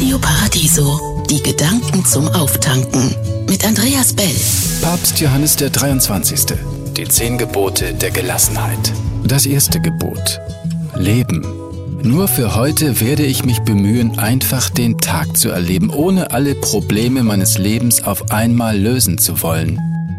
Radio Paradiso, die Gedanken zum Auftanken mit Andreas Bell. Papst Johannes der 23. Die 10 Gebote der Gelassenheit. Das erste Gebot: Leben. Nur für heute werde ich mich bemühen, einfach den Tag zu erleben, ohne alle Probleme meines Lebens auf einmal lösen zu wollen.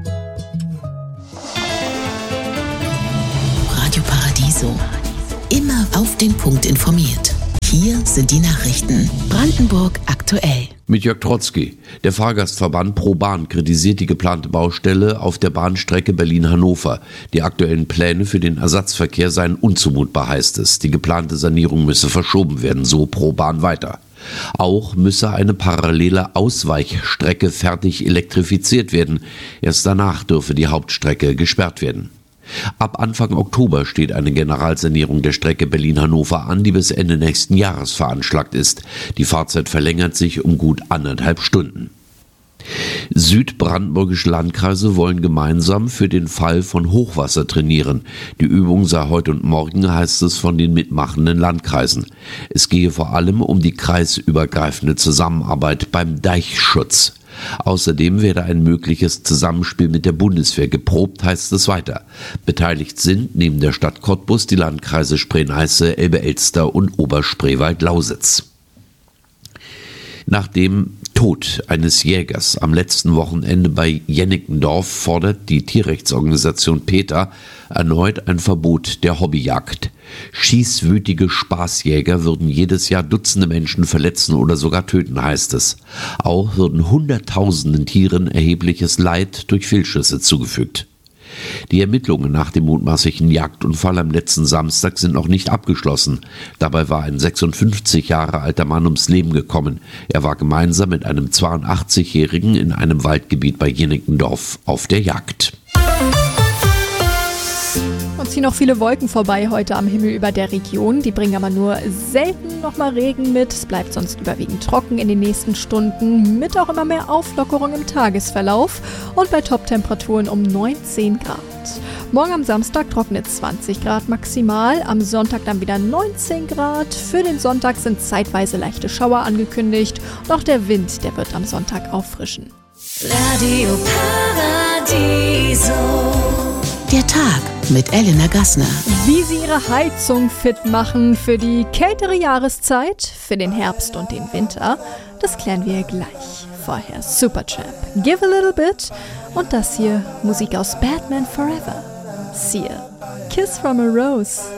Radio Paradiso. Immer auf den Punkt informiert. Hier sind die Nachrichten. Brandenburg aktuell. Mit Jörg Trotzki. Der Fahrgastverband ProBahn kritisiert die geplante Baustelle auf der Bahnstrecke Berlin-Hannover. Die aktuellen Pläne für den Ersatzverkehr seien unzumutbar, heißt es. Die geplante Sanierung müsse verschoben werden, so ProBahn weiter. Auch müsse eine parallele Ausweichstrecke fertig elektrifiziert werden. Erst danach dürfe die Hauptstrecke gesperrt werden. Ab Anfang Oktober steht eine Generalsanierung der Strecke Berlin-Hannover an, die bis Ende nächsten Jahres veranschlagt ist. Die Fahrzeit verlängert sich um gut 1,5 Stunden. Südbrandenburgische Landkreise wollen gemeinsam für den Fall von Hochwasser trainieren. Die Übung sei heute und morgen, heißt es von den mitmachenden Landkreisen. Es gehe vor allem um die kreisübergreifende Zusammenarbeit beim Deichschutz. Außerdem werde ein mögliches Zusammenspiel mit der Bundeswehr geprobt, heißt es weiter. Beteiligt sind neben der Stadt Cottbus die Landkreise Spree-Neiße, Elbe-Elster und Obersspreewald-Lausitz. Nach dem Tod eines Jägers am letzten Wochenende bei Jennickendorf fordert die Tierrechtsorganisation PETA erneut ein Verbot der Hobbyjagd. Schießwütige Spaßjäger würden jedes Jahr Dutzende Menschen verletzen oder sogar töten, heißt es. Auch würden Hunderttausenden Tieren erhebliches Leid durch Fehlschüsse zugefügt. Die Ermittlungen nach dem mutmaßlichen Jagdunfall am letzten Samstag sind noch nicht abgeschlossen. Dabei war ein 56 Jahre alter Mann ums Leben gekommen. Er war gemeinsam mit einem 82-Jährigen in einem Waldgebiet bei Jennickendorf auf der Jagd. Uns ziehen noch viele Wolken vorbei heute am Himmel über der Region. Die bringen aber nur selten nochmal Regen mit. Es bleibt sonst überwiegend trocken in den nächsten Stunden, mit auch immer mehr Auflockerung im Tagesverlauf und bei Top-Temperaturen um 19 Grad. Morgen am Samstag trocknet 20 Grad maximal, am Sonntag dann wieder 19 Grad. Für den Sonntag sind zeitweise leichte Schauer angekündigt und auch der Wind, der wird am Sonntag auffrischen. Radio Paradiso. Der Tag mit Elena Gassner. Wie sie ihre Heizung fit machen für die kältere Jahreszeit, für den Herbst und den Winter, das klären wir gleich. Vorher Supertramp, Give a Little Bit und das hier Musik aus Batman Forever. Sia, Kiss from a Rose.